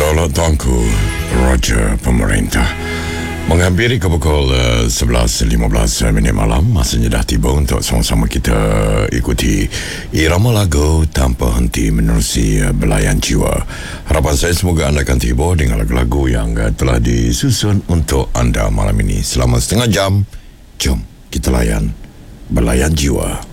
Kalau tuanku, Roger Pemerintah menghampiri ke pukul 11.15 minit malam. Masanya dah tiba untuk sama-sama kita ikuti irama lagu tanpa henti menerusi belayan jiwa. Harapan saya semoga anda akan tiba dengan lagu-lagu yang telah disusun untuk anda malam ini. Selama setengah jam, jom kita layan belayan jiwa.